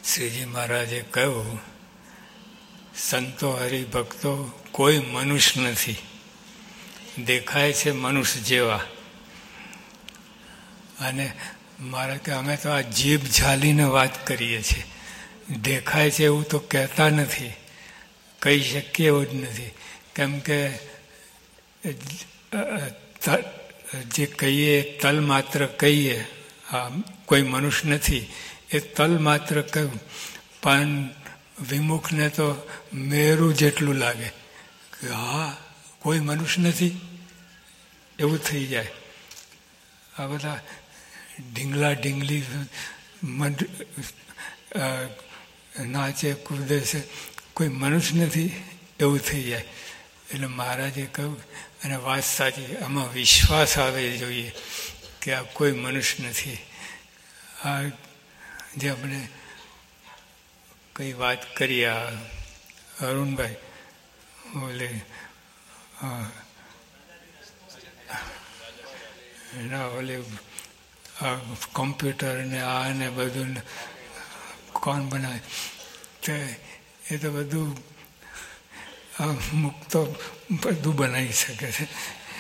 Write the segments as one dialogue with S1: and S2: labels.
S1: શ્રીજી મહારાજે કહ્યું, સંતો હરિભક્તો કોઈ મનુષ્ય નથી, દેખાય છે મનુષ્ય જેવા. અને મારા કે અમે તો આ જીભ ઝાલીને વાત કરીએ છીએ, દેખાય છે એવું તો કહેતા નથી, કહી શકીએ એવું જ નથી. કેમ કે જે કહીએ તલ માત્ર કહીએ, આ કોઈ મનુષ્ય નથી એ તલ માત્ર કહ્યું, પણ વિમુખને તો મેરું જેટલું લાગે કે હા કોઈ મનુષ્ય નથી એવું થઈ જાય. આ બધા ઢીંગલા ઢીંગલી નાચે કૂદે છે, કોઈ મનુષ્ય નથી એવું થઈ જાય. એટલે મહારાજે કહ્યું, અને વાત સાચી, આમાં વિશ્વાસ આવે જોઈએ કે આ કોઈ મનુષ્ય નથી. આ જે આપણે કઈ વાત કરી, આ અરુણભાઈ બોલે એના ઓલે કોમ્પ્યુટર ને આ ને બધું કોણ બનાવે, તો એ તો બધું મુક્ત બધું બનાવી શકે છે.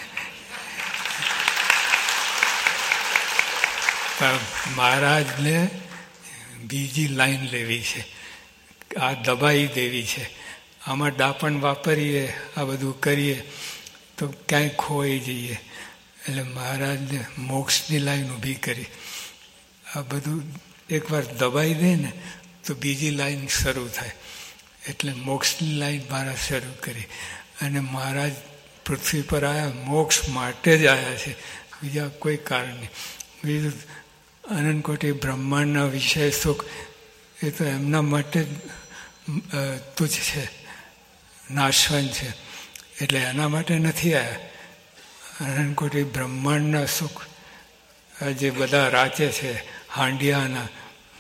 S1: મહારાજને બીજી લાઈન લેવી છે, આ દબાઈ દેવી છે. આમાં ડાપણ વાપરીએ, આ બધું કરીએ તો ક્યાંય ખોઈ જઈએ. એટલે મહારાજને મોક્ષની લાઈન ઊભી કરી. આ બધું એકવાર દબાઈ દે ને તો બીજી લાઈન શરૂ થાય. એટલે મોક્ષની લાઈન મહારાજ શરૂ કરી. અને મહારાજ પૃથ્વી પર આવ્યા મોક્ષ માટે જ આવ્યા છે, બીજા કોઈ કારણ નહીં. બીજું અનંતકોટી બ્રહ્માંડના વિષય સુખ એ તો એમના માટે તુચ્છ છે, નાશવંત છે, એટલે એના માટે નથી આવ્યા. અનંતકોટી બ્રહ્માંડના સુખ જે બધા રાચે છે હાંડિયાના,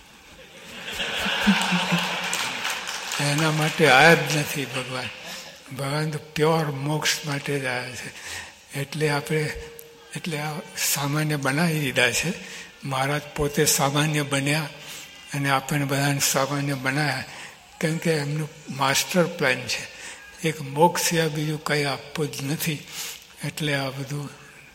S1: એના માટે આવ્યા જ નથી ભગવાન. ભગવાન તો પ્યોર મોક્ષ માટે જ આવ્યા છે. એટલે આ સામાન્ય બનાવી દીધા છે. મહારાજ પોતે સામાન્ય બન્યા અને આપણને બધાને સામાન્ય બનાવ્યા, કેમ કે એમનું માસ્ટર પ્લાન છે. એક મોક્ષ સિવાય બીજું કંઈ આપવું જ નથી. એટલે આ બધું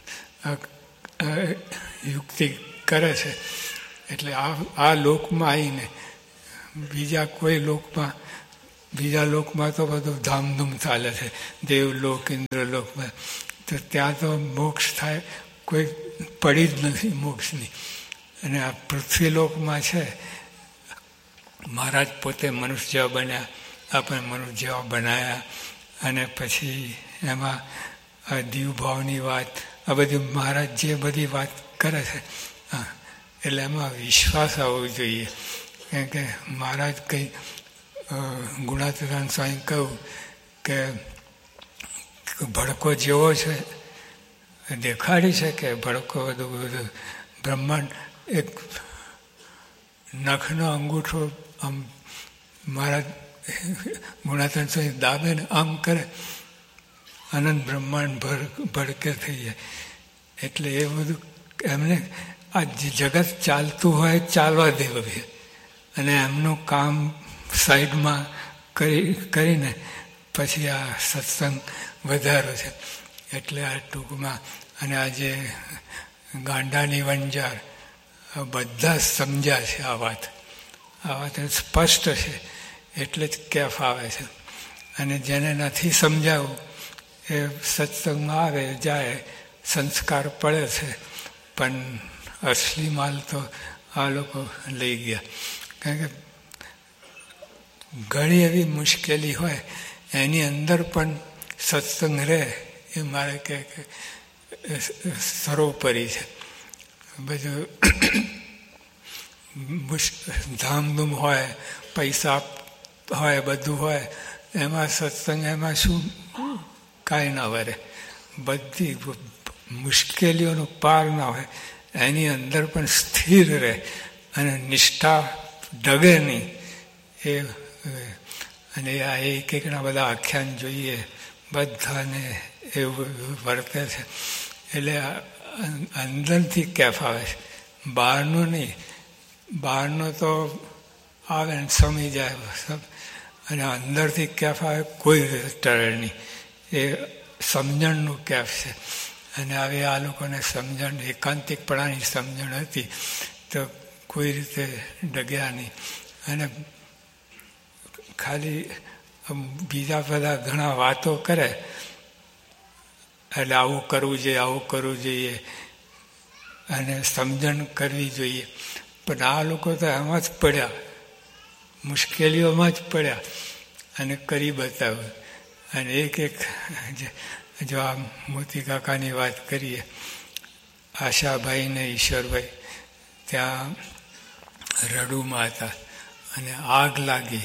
S1: યુક્તિ કરે છે. એટલે આ લોકમાં આવીને બીજા કોઈ લોકમાં, બીજા લોકમાં તો બધું ધામધૂમ ચાલે છે, દેવલોક ઇન્દ્રલોકમાં. તો ત્યાં તો મોક્ષ થાય કોઈ પડી જ નથી મોક્ષની. અને આ પૃથ્વીલોકમાં છે, મહારાજ પોતે મનુષ્ય જેવા બન્યા, આપણે મનુષ્ય જેવા બનાવ્યા. અને પછી એમાં આ દીવભાવની વાત, આ બધી મહારાજ જે બધી વાત કરે છે, એટલે એમાં વિશ્વાસ આવવો જોઈએ. કેમ કે મહારાજ કંઈ ગુણાતીતાન સ્વામી કહ્યું કે ભડકો જેવો છે, દેખાડી છે કે ભડકો બધું બ્રહ્માંડ એક નખનો અંગૂઠો આમ મહારાજ ગુણાતીતાન સ્વામી દાબે ને આમ કરે, અનંત બ્રહ્માંડ ભડકે થઈ જાય. એટલે એ બધું એમને આ જગત ચાલતું હોય ચાલવા દેવું છે, અને એમનું કામ સાઈડમાં કરીને પછી આ સત્સંગ વધારો છે. એટલે આ ટૂંકમાં, અને આજે ગાંડાની વંજાર બધા સમજ્યા છે આ વાત સ્પષ્ટ છે, એટલે જ કેફ આવે છે. અને જેને નથી સમજાવું એ સત્સંગમાં આવે જાય, સંસ્કાર પડે છે, પણ અસલી માલ તો આ લોકો લઈ ગયા. કારણ કે ઘણી એવી મુશ્કેલી હોય એની અંદર પણ સત્સંગ રહે, એ મારે કે સર્વોપરી છે. બધું ધામધૂમ હોય, પૈસા હોય, બધું હોય, એમાં સત્સંગ એમાં શું કાંઈ ના વરે. બધી મુશ્કેલીઓનો પાર ના હોય, એની અંદર પણ સ્થિર રહે અને નિષ્ઠા ડગે નહીં. અને આ એકના બધા આખ્યાન જોઈએ, બધાને એવું વર્તે છે. એટલે અંદરથી કેફ આવે છે, બહારનું નહીં. બહારનો તો આવે ને સમી જાય. અને અંદરથી કેફ આવે કોઈ ટળે નહીં. એ સમજણનું કેફ છે. અને હવે આ લોકોને સમજણ એકાંતિકપણાની સમજણ હતી તો કોઈ રીતે ડગ્યા નહીં. અને ખાલી બીજા બધા ઘણા વાતો કરે એટલે આવું કરવું જોઈએ, આવું કરવું જોઈએ અને સમજણ કરવી જોઈએ. પણ આ લોકો તો એમાં જ પડ્યા, મુશ્કેલીઓમાં જ પડ્યા અને કરી બતાવ્યું. અને એક જો આ મોતી કાકાની વાત કરીએ, આશાભાઈ ને ઈશ્વરભાઈ ત્યાં રડુમાં હતા અને આગ લાગી.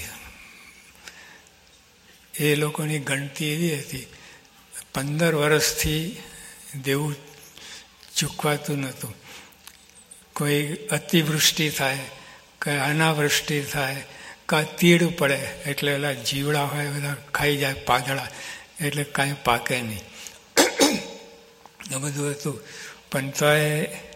S1: એ લોકોની ગણતી એવી હતી, 15 વર્ષથી દેવું ચૂકવાતું નહોતું. કોઈ અતિવૃષ્ટિ થાય, કંઈ અનાવૃષ્ટિ થાય, કાં તીડ પડે એટલે એલા જીવડા હોય બધા ખાઈ જાય પાંદડા, એટલે કાંઈ પાકે નહીં. એ બધું હતું. પણ તો એ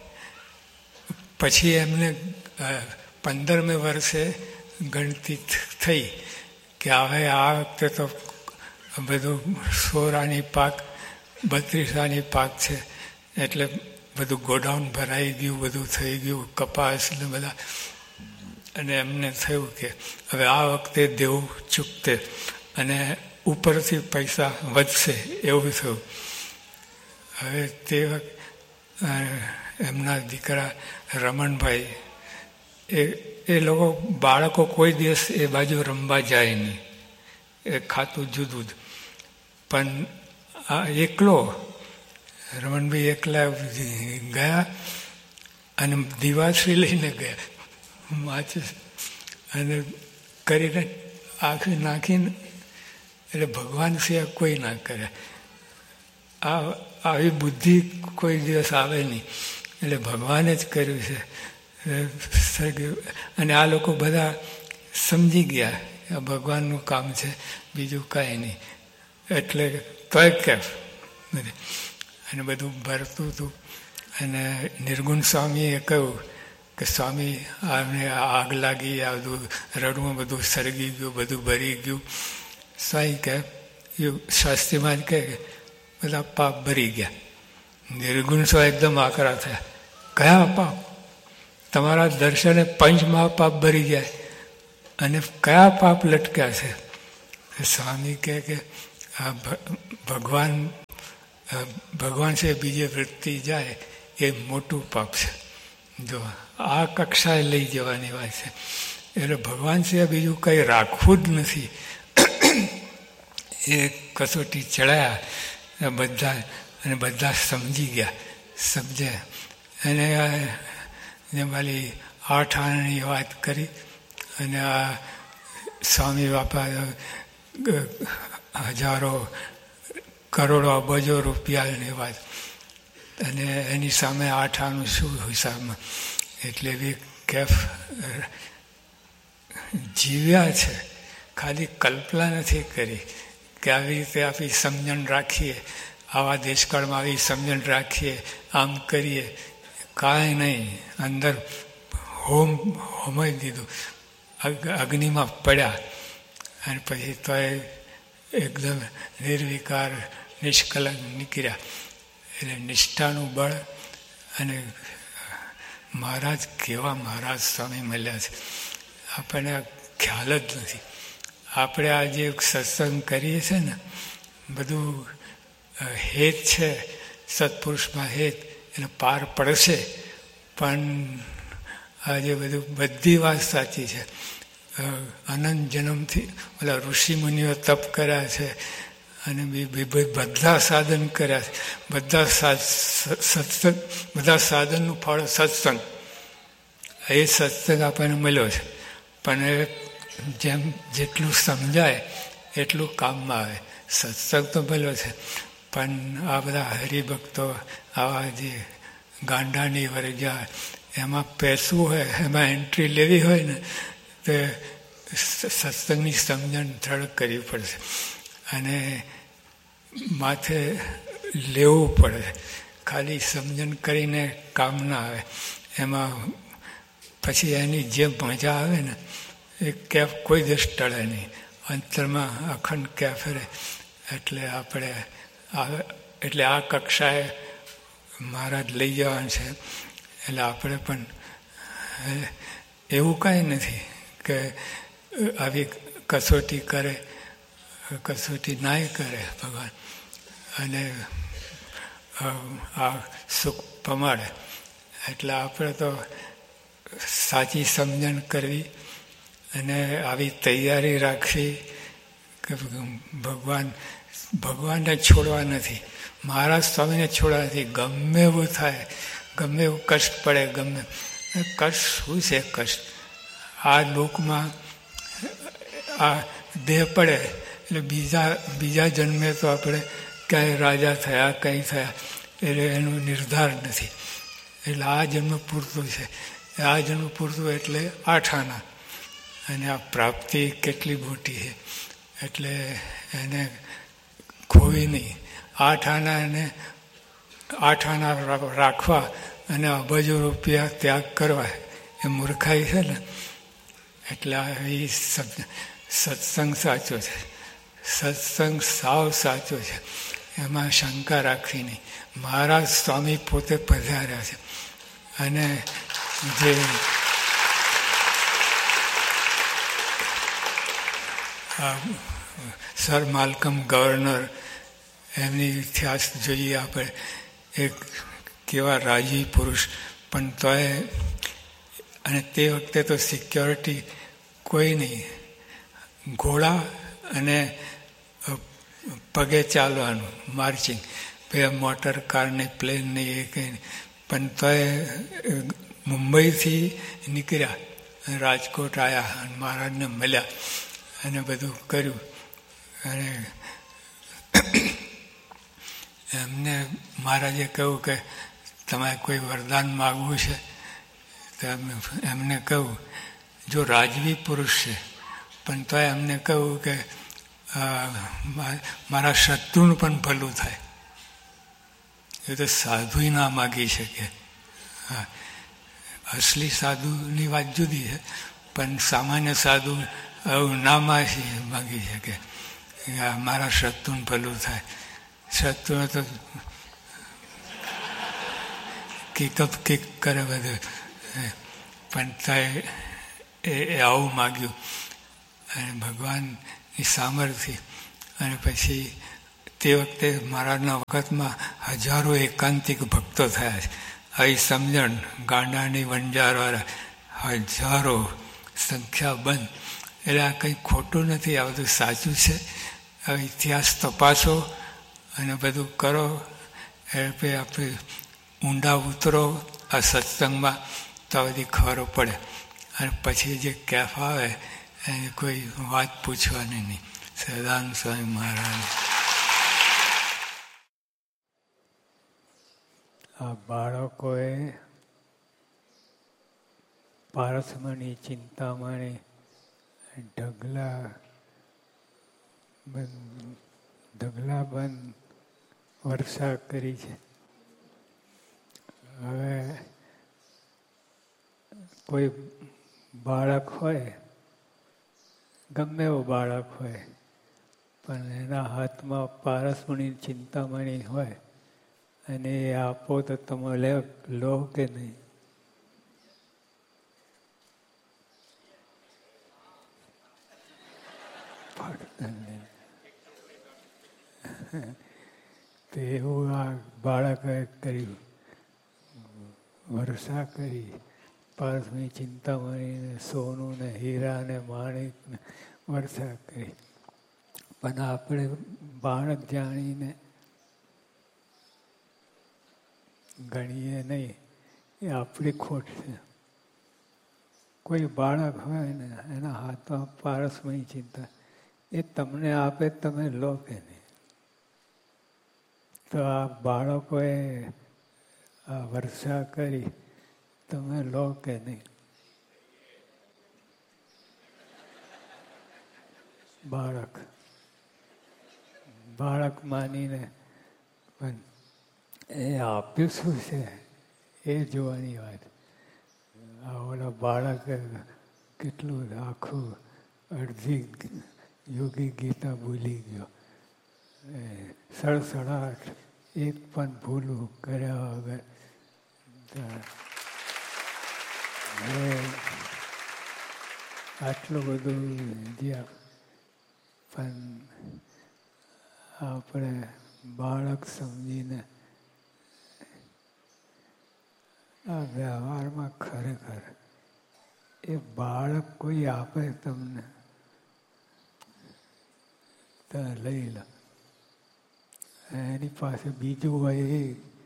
S1: પછી એમને 15મે વર્ષે ગણતી થઈ કે હવે આ વખતે તો બધું 16 આની પાક 32 આની પાક છે. એટલે બધું ગોડાઉન ભરાઈ ગયું, બધું થઈ ગયું, કપાસ ને બધા. અને એમને થયું કે હવે આ વખતે દેવું ચૂકતે અને ઉપરથી પૈસા વધશે એવું થયું. હવે તે એમના દીકરા રમણભાઈ એ લોકો બાળકો કોઈ દિવસ એ બાજુ રમવા જાય નહીં, એ ખાતું જુદું જ. પણ આ એકલો રમણભાઈ એકલા ગયા અને દિવાસળી લઈને ગયા, માચીસ અને કરીને આખી નાખીને. એટલે ભગવાન સિવાય કોઈ ના કરે. આવી બુદ્ધિ કોઈ દિવસ આવે નહીં. એટલે ભગવાને જ કર્યું છે. અને આ લોકો બધા સમજી ગયા આ ભગવાનનું કામ છે, બીજું કાંઈ નહીં. એટલે તોય કેફ અને બધું ભરતું હતું. અને નિર્ગુણ સ્વામીએ કહ્યું કે સ્વામી આને આગ લાગી, આ બધું રડવું બધું સળગી ગયું, બધું ભરી ગયું. સ્વામી કહે શાસ્ત્રીમાં જ કહે કે બધા પાપ ભરી ગયા. નિર્ગુણ સ્વામી એકદમ આકરા થયા. કયા પાપ? તમારા દર્શને 5 મહાપાપ ભરી જાય અને કયા પાપ લટક્યા છે? સ્વામી કહે કે આ ભગવાન છે બીજે વૃત્તિ જાય એ મોટું પાપ છે. જો આ કક્ષાએ લઈ જવાની વાત છે. એટલે ભગવાન સિવાય બીજું કંઈ રાખવું જ નથી. એ કસોટી ચડાયા બધા અને બધા સમજી ગયા, સમજ્યા. અને મારી 8 આનાની વાત કરી. અને આ સ્વામી બાપા હજારો કરોડો અબજો રૂપિયાની વાત, અને એની સામે 8 આનું શું હિસાબમાં. એટલે બી કેફ જીવ્યા છે, ખાલી કલ્પના નથી કરી કે આવી રીતે આપણી સમજણ રાખીએ, આવા દેશકાળમાં આવી સમજણ રાખીએ, આમ કરીએ. કાંઈ નહીં, અંદર હોમાઈ દીધું, અગ્નિમાં પડ્યા. અને પછી તો એકદમ નિર્વિકાર નિષ્કલંક નીકળ્યા. એટલે નિષ્ઠાનું બળ. અને મહારાજ કેવા મહારાજ સ્વામી મળ્યા છે, આપણને ખ્યાલ જ નથી. આપણે આજે સત્સંગ કરીએ છીએ ને, બધું હેત છે, સત્પુરુષમાં હેત, એને પાર પડશે. પણ આજે બધી વાત સાચી છે. અનંત જન્મથી બધા ઋષિમુનિઓ તપ કર્યા છે અને બધા સાધન કર્યા છે. બધા સાધનનું ફળ સત્સંગ. એ સત્સંગ આપણને મળ્યો છે. પણ જેટલું સમજાય એટલું કામમાં આવે. સત્સંગ તો મળ્યો છે, પણ આ બધા હરિભક્તો આવા જે ગાંડાની વર્ગ્યા એમાં પેસવું હોય, એમાં એન્ટ્રી લેવી હોય ને, તો સત્સંગની સમજણ દ્રઢ કરવી પડશે અને માથે લેવું પડે. ખાલી સમજણ કરીને કામ ના આવે. એમાં પછી એની જે મજા આવે ને એ કેફ કોઈ દિવસ ટળે નહીં. અંતરમાં અખંડ કેફ રહે. એટલે આપણે એટલે આ કક્ષાએ મહારાજ લઈ જવાનું છે. એટલે આપણે પણ એવું કાંઈ નથી કે આવી કસોટી કરે, કસોટી નાય કરે ભગવાન, અને આ સુખ પમાડે. એટલે આપણે તો સાચી સમજણ કરવી અને આવી તૈયારી રાખવી કે ભગવાનને છોડવા નથી, મહારાજ સ્વામીને છોડવા નથી. ગમે એવું થાય, ગમે એવું કષ્ટ પડે, ગમે કષ્ટ શું છે? કષ્ટ આ લોકમાં આ દેહ પડે એટલે બીજા જન્મે તો આપણે ક્યાંય રાજા થયા, કંઈ થયા, એટલે એનો નિર્ધાર નથી. એટલે આ જન્મ પૂરતું છે. આ જન્મ પૂરતું એટલે 8 આના, અને આ પ્રાપ્તિ કેટલી મોટી છે. એટલે એને ખોવી નહીં. 8 આના એને 8 આના રાખવા અને અબજો રૂપિયા ત્યાગ કરવા એ મૂર્ખાઈ છે ને. એટલે એ સત્સંગ સાચો છે. સત્સંગ સાવ સાચો છે, એમાં શંકા રાખવી નહીં. મહારાજ સ્વામી પોતે પધાર્યા છે. અને જે સર માલ્કમ ગવર્નર, એમની ઇતિહાસ જોઈએ આપણે. એક કેવા રાજી પુરુષ, પણ તોય, અને તે વખતે તો સિક્યોરિટી કોઈ નહીં, ઘોડા અને પગે ચાલવાનું, માર્ચિંગ. મોટર કાર ને પ્લેન નહીં, એ કંઈ નહીં. પણ તોય મુંબઈથી નીકળ્યા, રાજકોટ આવ્યા અને મહારાજને મળ્યા અને બધું કર્યું. અને એમને મહારાજે કહ્યું કે તમારે કોઈ વરદાન માગવું છે? તો એમને કહ્યું, જો રાજવી પુરુષ છે પણ તો એમને કહ્યું કે મારા શત્રુનું પણ ભલું થાય. એ તો સાધુ ના માગી શકે. હા, અસલી સાધુની વાત જુદી છે, પણ સામાન્ય સાધુ આવું ના માગી શકે. મારા શત્રુનું ભલું થાય. શત્રુ તો કિકઅપ કિક કરે બધું, પણ થાય એ આવું માગ્યું. અને ભગવાનની સામર્થ્ય. અને પછી તે વખતે મહારાજના વખતમાં હજારો એકાંતિક ભક્તો થયા છે. આવી સમજણ, ગાંડાની વંજારવાળા હજારો, સંખ્યાબંધ. એટલે આ કંઈ ખોટું નથી, આ બધું સાચું છે. હવે ઇતિહાસ તપાસો અને બધું કરો. એટલે આપણે ઊંડા ઉતરો આ સત્સંગમાં, તો બધી ખબર પડે. અને પછી જે કેફ આવે એની કોઈ વાત પૂછવાની નહીં. સદાનંદ સ્વામી મહારાજ.
S2: આ બાળકોએ પારસમણી, ચિંતામણી, ઢગલાબંધ વર્ષા કરી છે. હવે કોઈ બાળક હોય, ગમે એવું બાળક હોય, પણ એના હાથમાં પારસમણી, ચિંતામણી હોય અને એ આપો તો તમે લો કે નહીં? તો એવું આ બાળકે કર્યું, વર્ષા કરી. પારસમણી, ચિંતામણી ને સોનું ને હીરા ને માણિક ને વર્ષા કરી. પણ આપણે બાળક જાણીને ગણીએ નહીં, એ આપણી ખોટ છે. કોઈ બાળક હોય ને એના હાથમાં પારસમણી, ચિંતા, એ તમને આપે, તમે લો કે નહીં? તો આ બાળકોએ આ વર્ષા કરી, તમે લો કે નહીં? બાળક માનીને, પણ એ આપ્યું શું છે એ જોવાની વાત. આ ઓલા બાળક કેટલું આખું અડધી યોગી ગીતા ભૂલી ગયો. સડસડાટ એક પણ ભૂલું કર્યા વગર. આટલું બધું જ્યાં પણ આપણે બાળક સમજીને આ વ્યવહારમાં ખરેખર એ બાળક કોઈ આપે તમને તો લઈ લો. એની પાસે બીજું હોય એ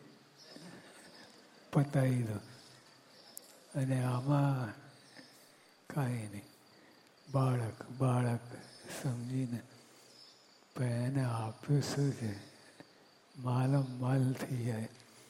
S2: પતાવી દો. અને આમાં કાંઈ નહીં. બાળક બાળક સમજીને પણ એને આપ્યું શું છે? માલમ માલ થઈ જાય.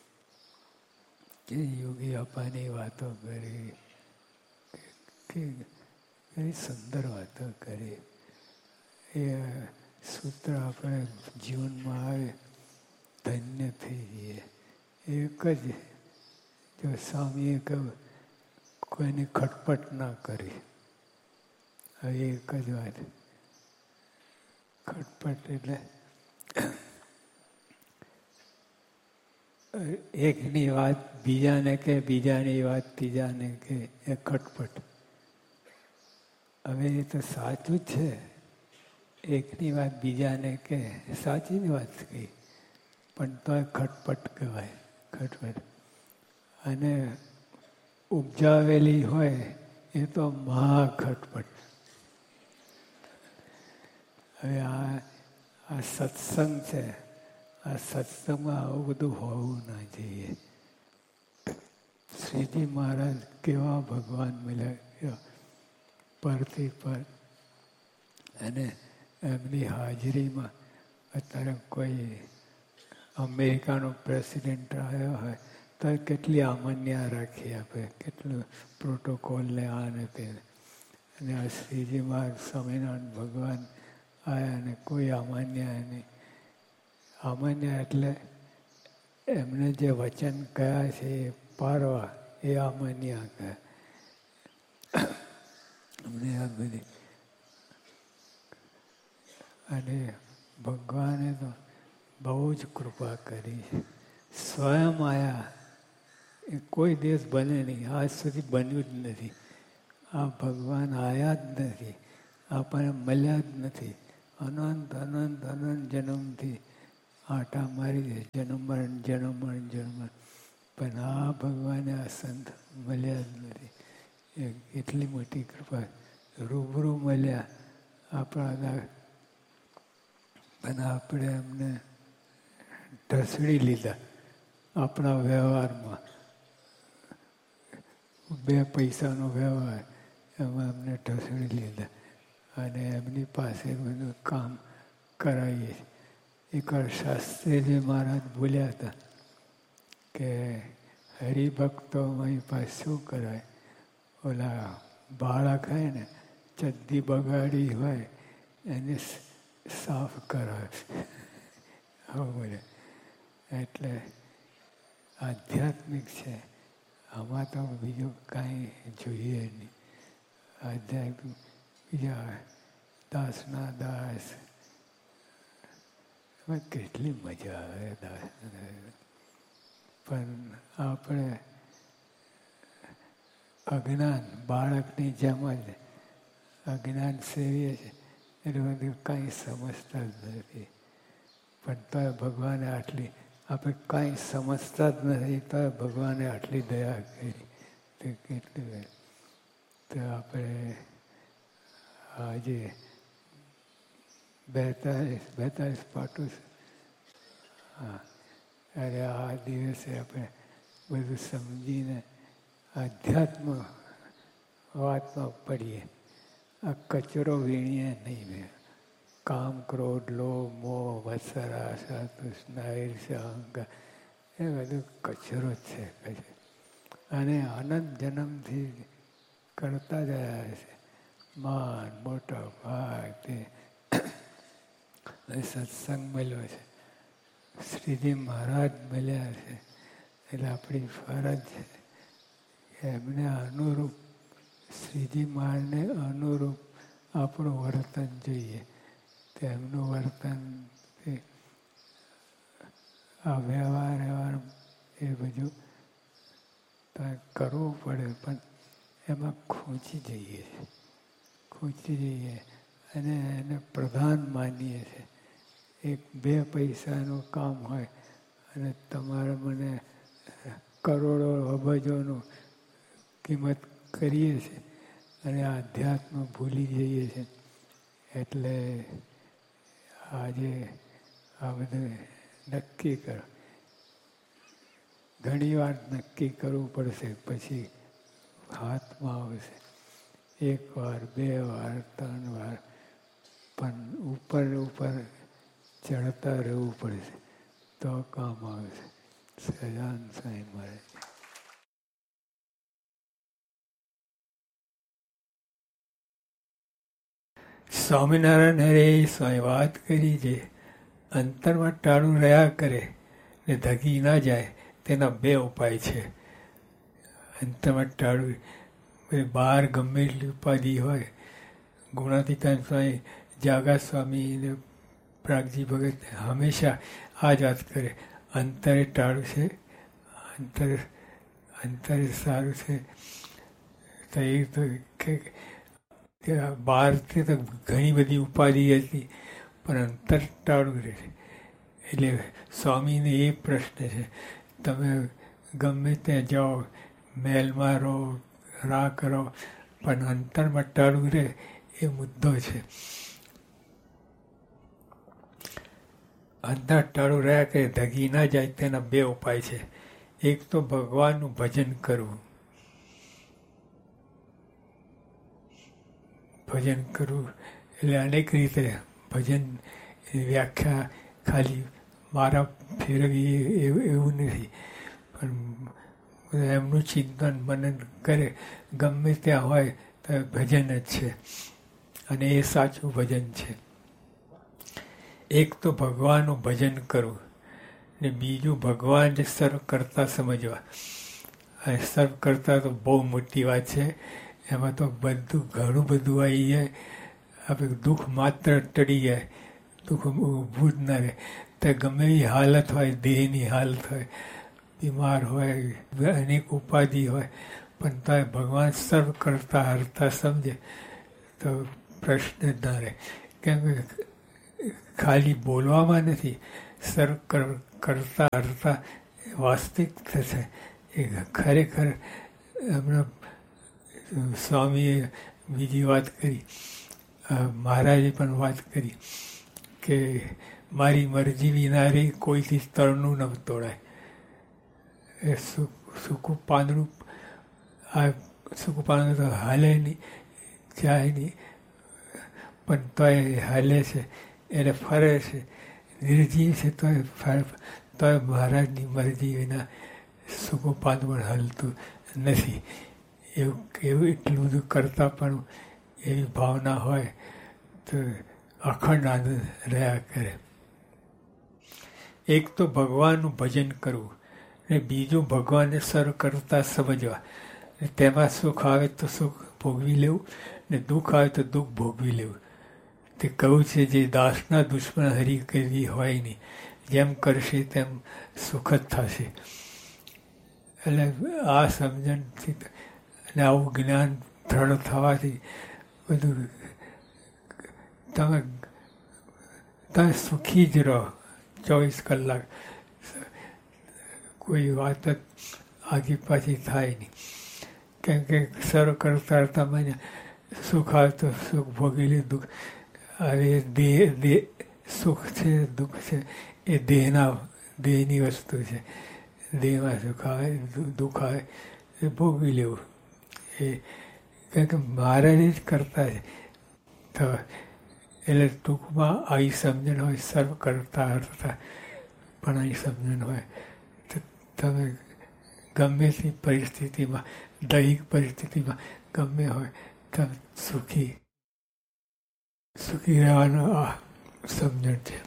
S2: કે યોગી અપાની વાતો કરી, કે કઈ સુંદર વાતો કરી. એ સૂત્ર આપણે જીવનમાં આવે ધન્ય થઈ જઈએ. એક જ જો સ્વામીએ કહ્યું કોઈની ખટપટ ના કરી. હવે એક જ વાત, ખટપટ એટલે એકની વાત બીજાને કે, બીજાની વાત ત્રીજાને કે, એ ખટપટ. હવે એ તો સાચું જ છે. એકની વાત બીજાને કે સાચી જ વાત કહી, પણ તોય ખટપટ કહેવાય. ખટપટ અને ઉપજાવેલી હોય એ તો મહા ખટપટ. હવે આ સત્સંગ છે. આ સત્સંગમાં આવું બધું હોવું ના જોઈએ. શ્રીજી મહારાજ કેવા ભગવાન મળ્યા પરથી પર. અને એમની હાજરીમાં અત્યારે કોઈ અમેરિકાનો પ્રેસિડેન્ટ આવ્યો હોય તો કેટલી આમન્યા રાખી આપે, કેટલું પ્રોટોકોલને આને તે. અને આ શ્રીજી મહારાજ સ્વામિનારાયણ ભગવાન આવ્યા અને કોઈ આમન્યા નહીં. આમન્ય એટલે એમને જે વચન કયા છે એ પારવા, એ આમન્ય કહે. અમને આ બધી અને ભગવાને તો બહુ જ કૃપા કરી છે. સ્વયં આયા એ કોઈ દિવસ બને નહીં. આજ સુધી બન્યું જ નથી. આ ભગવાન આયા જ નથી, આપણને મળ્યા જ નથી. અનંત અનંત અનંત જન્મથી આટા મારી દે, જન્મ મરણ જન્મ મરણ જન્મ મરણ. પણ આ ભગવાને આ સંત મળ્યા જ નથી. એટલી મોટી કૃપા. રૂબરૂ મળ્યા આપણા, પણ આપણે એમને ઢસડી લીધા આપણા વ્યવહારમાં. 2 પૈસાનો વ્યવહાર એમાં એમને ઢસડી લીધા અને એમની પાસે બધું કામ કરાવીએ. એકવાર શાસ્ત્રીજી મહારાજ બોલ્યા હતા કે હરિભક્તો અહીં પાસે શું કરાય? ઓલા બાળક હોય ને, ચડ્ડી બગાડી હોય એને સાફ કરાવે. હવે બોલે એટલે આધ્યાત્મિક છે. આમાં તો બીજું કાંઈ જોઈએ નહીં. આધ્યાત્મિક બીજા દાસના દાસ, એમાં કેટલી મજા આવે દાસ. પણ આપણે અજ્ઞાન બાળકની જેમ જ અજ્ઞાન સેવીએ છીએ. એટલે બધું કાંઈ સમજતા જ નથી. પણ તોય ભગવાને આટલી, આપણે કાંઈ સમજતા જ નથી તોય ભગવાને આટલી દયા કરી. તો કેટલું તો આપણે આજે 42 પાટું. હા, અરે આ દિવસે આપણે બધું સમજીને આધ્યાત્મ વાતમાં પડીએ. આ કચરો વીણીએ નહીં. કામ, ક્રોધ, લોભ, મોહ, મત્સર, આશા, તૃષ્ણા, ઈર્ષ્યા, અહંકાર, એ બધું કચરો જ છે. અને અનંત જન્મથી કરતા જ આવ્યા છે. માન, મોટા ભાગ તે સત્સંગ મળ્યો છે. શ્રીજી મહારાજ મળ્યા છે. એટલે આપણી ફરજ છે કે એમને અનુરૂપ શ્રીજી મહારાજને અનુરૂપ આપણું વર્તન જોઈએ. તેમનું વર્તન આ વ્યવહાર એ બધું કરવું પડે, પણ એમાં ખૂંચી જઈએ અને એને પ્રધાન માનીએ છીએ. 1-2 પૈસાનું કામ હોય અને તમારે મને કરોડો અબજોનું કિંમત કરીએ છીએ અને આધ્યાત્મ ભૂલી જઈએ છીએ. એટલે આજે આ બધું નક્કી કરો. ઘણી વાર નક્કી કરવું પડશે, પછી હાથમાં આવશે. 1 વાર, 2 વાર, 3 વાર, પણ ઉપર ચડતા રહેવું પડશે તો કામ આવશે. સહજાનંદ સ્વામી મહારાજ. સ્વામિનારાયણ હરે સ્વામી વાત કરી છે. અંતરમાં ટાળું રહ્યા કરે ને ધગી ના જાય, તેના 2 ઉપાય છે. અંતરમાં ટાળું, બહાર ગમે એટલી ઉપાધિ હોય. ગુણાતીતાન સ્વામી, જાગા સ્વામી ને પ્રાગજી ભગત હંમેશા આ જ વાત કરે, અંતરે ટાળું છે, અંતરે સારું છે. તો એ તો બહારથી તો ઘણી બધી ઉપાધિ હતી, પણ અંતર ટાળું રહે. એટલે સ્વામીને એ પ્રશ્ન છે, તમે ગમે ત્યાં જાઓ, મહેલમાં રહો, રાહ કરો, પણ અંતરમાં ટાળું રહે એ મુદ્દો છે. અંતર ટાળું રહ્યા કે ધગી ના જાય, તેના 2 ઉપાય છે. એક તો ભગવાનનું ભજન કરવું. ભજન કરવું એટલે અનેક રીતે ભજન વ્યાખ્યા ખાલી મારા ફેરવી એવું નથી, પણ એમનું ચિંતન મનન કરે ગમે ત્યાં હોય તો ભજન જ છે, અને એ સાચું ભજન છે. એક તો ભગવાનનું ભજન કરવું ને બીજું ભગવાનને સર્વ કરતા સમજવા. અને સર્વ કરતા તો બહુ મોટી વાત છે. એમાં તો ઘણું બધું આવી જાય. આપણે દુઃખ માત્ર ટળી જાય, દુઃખ ઊભું જ ના રહે. તો ગમે એવી હાલત હોય, દેહની હાલત હોય, બીમાર હોય, અનેક ઉપાધિ હોય, પણ તો ભગવાન સર્વ કરતા હરતા સમજે તો પ્રશ્ન જ ના રહે. કેમ કે ખાલી બોલવામાં નથી, સર્વ કરતા હરતા વાસ્તવિક થશે. એ ખરેખર હમણાં સ્વામીએ બીજી વાત કરી, મહારાજે પણ વાત કરી કે મારી મરજી વિના રે કોઈથી તરનું ન તોડાય. એ સૂકું પાંદડું, આ સૂકું પાંદડું તો હાલે નહીં, જાય નહીં, પણ તોય હાલે છે, એને ફરે છે, નિર્જીવ છે, તોય મહારાજની મરજી વિના સૂકું પાંદડું હલતું નથી. એવું એટલું બધું કરતા પણ એવી ભાવના હોય તો અખંડ આનંદ રહ્યા કરે. એક તો ભગવાનનું ભજન કરવું ને બીજું ભગવાનને સર્વ કરતા સમજવા. તેમાં સુખ આવે તો સુખ ભોગવી લેવું ને દુઃખ આવે તો દુઃખ ભોગવી લેવું. તે કહું છે જે દાસના દુશ્મન હરી કરવી હોય નહીં, જેમ કરશે તેમ સુખ જ થશે. એટલે આ સમજણથી અને આવું જ્ઞાન દ્રઢ થવાથી બધું તમે સુખી જ રહો 24 કલાક. કોઈ વાત જ આગી પાછી થાય નહીં. કેમ કે સર્વ કરતા તમને સુખ આવે તો સુખ ભોગવી લે, દુઃખ આવે દેહ સુખ છે, દુઃખ છે, એ દેહની વસ્તુ છે. દેહમાં સુખ આવે, દુઃખ આવે એ ભોગવી લેવું. એ કારણ કે મહારાજ જ કરતા છે. તો એટલે ટૂંકમાં આવી સમજણ હોય, સર્વ કરતા હરતા પણ આવી સમજણ હોય તો તમે ગમે તે પરિસ્થિતિમાં, દૈહિક પરિસ્થિતિમાં ગમે હોય તમે સુખી રહેવાનું આ સમજણ છે.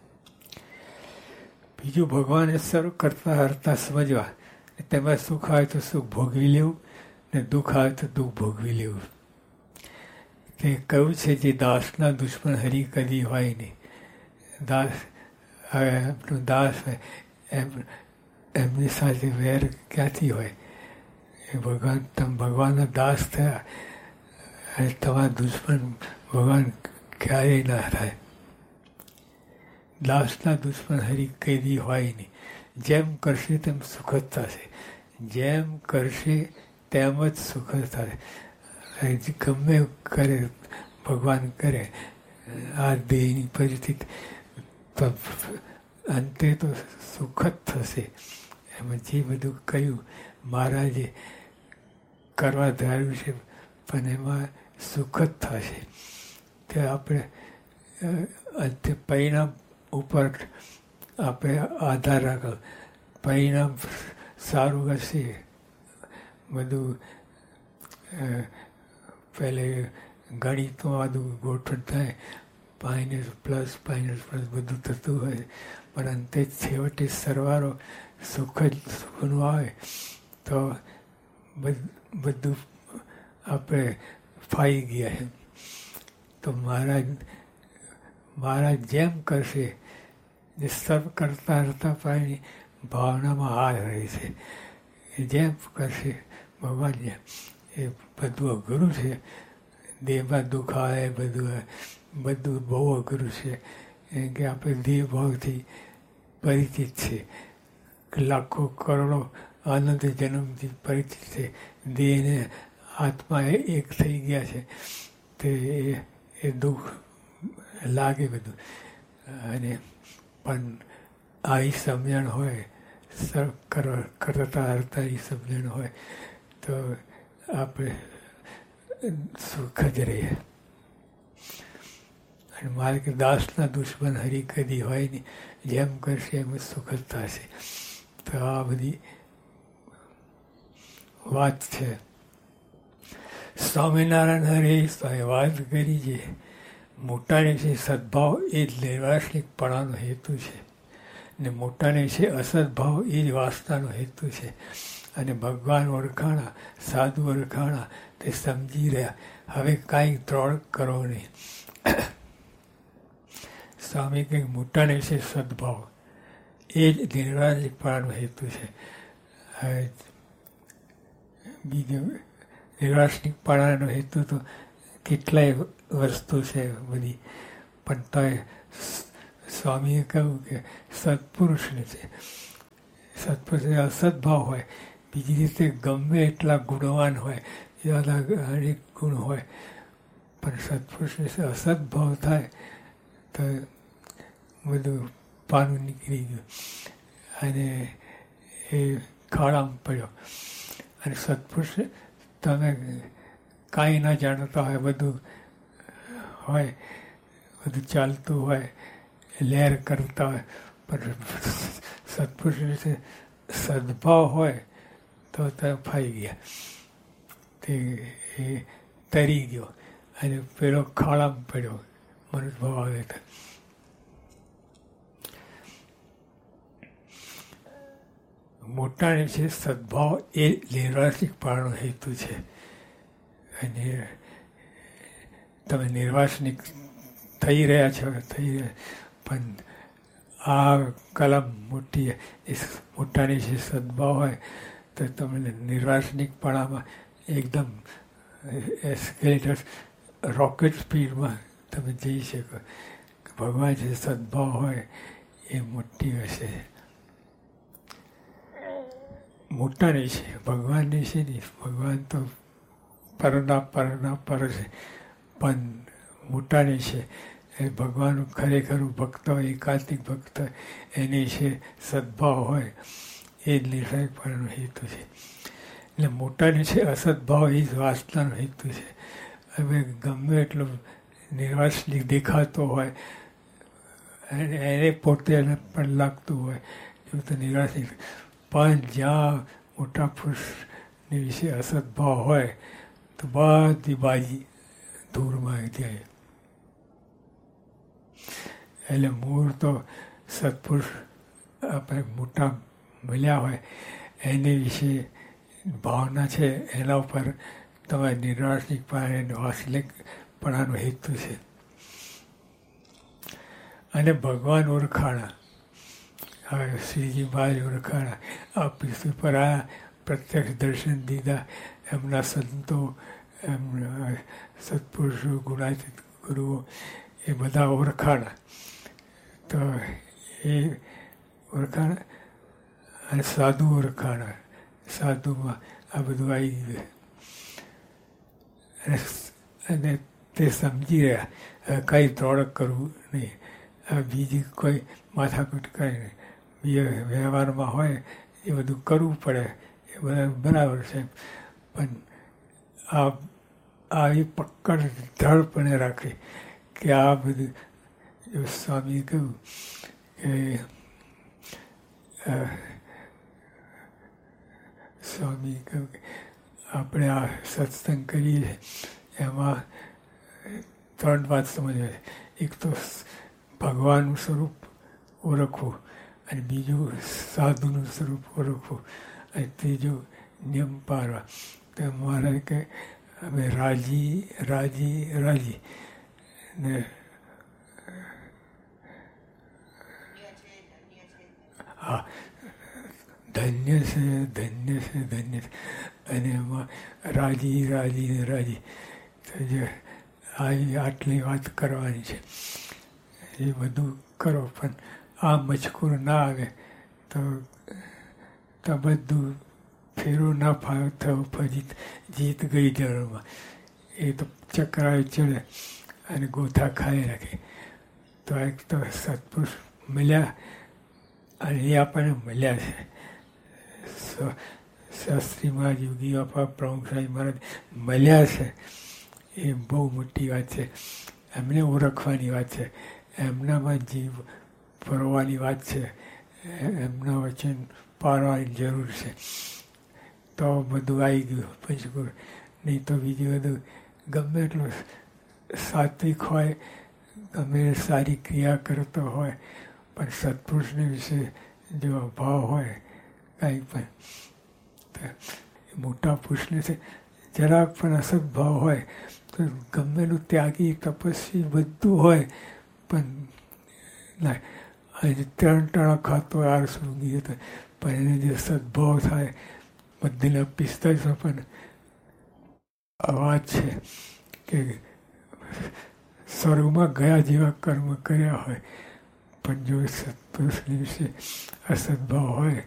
S2: બીજું ભગવાને સર્વ કરતા હરતા સમજવા, તેમાં સુખ આવે તો સુખ ભોગવી લેવું ને દુઃખ આવે તો દુઃખ ભોગવી લેવું. તે કહ્યું છે જે દાસના દુશ્મન હરી કદી હોય નહીં. દાસ હવે આપણું દાસ હોય એમની સાથે વેર ક્યાંથી હોય? એ તમે ભગવાનના દાસ થયા અને તમારા દુશ્મન ભગવાન ક્યારેય ના થાય. દાસના દુશ્મન હરી કદી હોય નહીં. જેમ કરશે તેમ સુખ જ થશે. જેમ કરશે તેમ જ સુખ જ થશે. ગમે કરે ભગવાન કરે આ દેહની પરિસ્થિતિ તો અંતે તો સુખ જ થશે. એમાં જે બધું કહ્યું મહારાજે કરવા ધાર્યું છે પણ એમાં સુખ જ થશે. તે આપણે અંતે પરિણામ ઉપર આપણે આધાર રાખો. પરિણામ સારું હશે બધું પહેલે ગણિતમાં બધું ગોઠવણ થાય -+, -+ બધું થતું હોય પણ અંતે છેવટે સરવાળો સુખનું આવે તો બધું આપણે ફાઈ ગયા એમ. તો મહારાજ જેમ કરશે જે સર્વ કરતા કરતા પાણી ભાવનામાં આ રહે છે. જેમ કરશે ભગવાન જેમ એ બધું અઘરું છે. દેહમાં દુઃખ આવે બધું બહુ અઘરું છે. એમ કે આપણે દેહ ભાવથી પરિચિત છે. લાખો કરોડો અનંત જન્મથી પરિચિત છે. દેહને આત્મા એક થઈ ગયા છે તે એ દુઃખ લાગે બધું. અને પણ આવી સમજણ હોય કરતા હરતા એ સમજણ હોય તો આપણે સુખ જ રહીએ. અને મારે કે દાસના દુશ્મન હરી કદી હોય નહીં. જેમ કરશે એમ સુખ જ થશે. તો આ બધી વાત છે. સ્વામિનારાયણ હરે સ્વામી વાત કરી છે મોટાને છે સદભાવ એ જ નિર્વાસનિકપણાનો હેતુ છે ને મોટાને છે અસદભાવ એ જ વાસનાનો હેતુ છે. અને ભગવાન ઓળખાણા સાધુ ઓળખાણા તે સમજી રહ્યા. હવે કાંઈ ત્રોડ કરો નહીં. સ્વામી કંઈક મોટાને છે સદભાવ એ જ નિર્વાસનિકપણાનો હેતુ છે. હવે બીજું નિર્વાસનિકપણાનો હેતુ તો કેટલાય વસ્તુ છે બધી પણ તો સ્વામીએ કહ્યું કે સત્પુરુષને છે. સત્પુરુષ અસદભાવ હોય. બીજી રીતે ગમે એટલા ગુણવાન હોય એવા અનેક ગુણ હોય પણ સત્પુરુષને અસદભાવ થાય તો બધું પાનું નીકળી ગયું અને એ ખાડામાં પડ્યો. અને સત્પુરુષ તમે કાંઈ ના જાણતા હોય બધું ચાલતું હોય લહેર કરતા હોય પણ સત્પુરુષ સદભાવ હોય તો તમે ફાઈ ગયા. તે એ તરી ગયો અને પેલો ખાડામાં પડ્યો મનુષ્યભાવ આવે તો. મોટાને છે સદભાવ એ નિર્વાસનિકપણાનો હેતુ છે. અને તમે નિર્વાસનિક થઈ રહ્યા છો પણ આ કલમ મોટી એ મોટાની જે સદભાવ હોય તો તમને નિર્વાસનિકપણામાં એકદમ એસ્કેલેટર રોકેટ સ્પીડમાં તમે જઈ શકો. ભગવાન જે સદભાવ હોય એ મોટી હશે. મોટાની છે ભગવાનની છે નહીં. ભગવાન તો પરના પર છે પણ મોટાની છે એ ભગવાનનું ખરેખરું ભક્ત હોય એકાંતિક ભક્ત હોય એની છે સદભાવ હોય એ જ નિર્વાસનિકપણાનો હેતુ છે. એટલે મોટાની છે અસદભાવ એ જ વાસનાનો હેતુ છે. હવે ગમે એટલો નિર્વાસનિક દેખાતો હોય એને પોતે પણ લાગતું હોય એવું તો નિર્વાસનિક પણ જ્યાં મોટા પુરુષની વિશે અસદભાવ હોય તો બધી બાજી ધૂળમાં જાય. એટલે મૂળ તો સત્પુરુષ આપણે મોટા મળ્યા હોય એને વિશે ભાવના છે એના ઉપર તમારે નિર્વાસનિકપણાને વાસલિકપણાનો હેતુ છે. અને ભગવાન ઓળખાણા, હવે શ્રીજી મહારાજ ઓળખાણા, આ પૃથ્વી પર આ પ્રત્યક્ષ દર્શન દીધા, એમના સંતો, એમના સત્પુરુષો, ગુણાતીત ગુરુઓ એ બધા ઓળખાણા. તો એ ઓળખાણા અને સાધુ ઓળખાણા. સાધુમાં આ બધું આવી ગયું અને તે સમજી રહ્યા હવે કંઈ ધોળક કરવું નહીં, બીજી કોઈ માથાકૂટ કરે નહીં. બીજા વ્યવહારમાં હોય એ બધું કરવું પડે, એ બધા બરાબર છે, પણ આવી પકડ ધડપણે રાખી કે આ બધું સ્વામીએ કહ્યું કે સ્વામીએ કહ્યું કે આપણે આ સત્સંગ કરીએ એમાં 3 વાત સમજવા. એક તો ભગવાનનું સ્વરૂપ ઓળખવું, અને બીજું સાધુનું સ્વરૂપ ઓળખવું, અને ત્રીજું નિયમ પાળવા. તો મહારાજ કહે અમે રાજી રાજી રાજી ને હા ધન્ય છે ધન્ય છે ધન્ય છે, અને એમાં રાજી રાજી ને રાજી. તો જે આટલી વાત કરવાની છે એ બધું કરો, પણ આ મજકૂર ના આવે તો બધું ફેરો ના થયો ફરી જીત ગઈ જળમાં. એ તો ચક્રાય ચડે અને ગોથા ખાઈ રાખે. તો એક તો સત્પુરુષ મળ્યા, અને એ આપણને મળ્યા છે. શાસ્ત્રી મહારાજ, યોગી બાપા, પ્રમુખ સાહેબ મહારાજ મળ્યા છે, એ બહુ મોટી વાત છે. એમને ઓળખવાની વાત છે, એમનામાં જીવ ફરવાની વાત છે, એમના વચન પાળવાની જરૂર છે. તો બધું આવી ગયું પંચકુર. નહીં તો બીજું બધું ગમે એટલું સાત્વિક હોય, ગમે સારી ક્રિયા કરતો હોય, પણ સત્પુરુષને વિશે જો ભાવ હોય કાંઈ પણ, મોટા પુરુષને છે જરાક પણ અસદભાવ હોય તો ગમેલું ત્યાગી તપસ્વી બધું હોય પણ ના, આજે 3 ટાણા ખાતો યાર સૂંઘી હતો, પણ એને જે સદભાવ થાય બધીના 45 પણ અવાજ છે કે સ્વર્ગમાં ગયા જેવા કર્મ કર્યા હોય, પણ જો સત્પુરુષની વિશે અસદભાવ હોય